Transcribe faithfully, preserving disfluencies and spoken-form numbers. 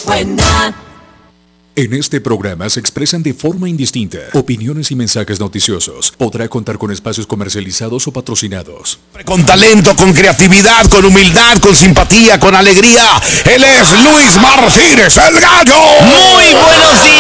buena. En este programa se expresan de forma indistinta opiniones y mensajes noticiosos. Podrá contar con espacios comercializados o patrocinados. Con talento, con creatividad, con humildad, con simpatía, con alegría. Él es Luis Martínez, el Gallo. Muy buenos días.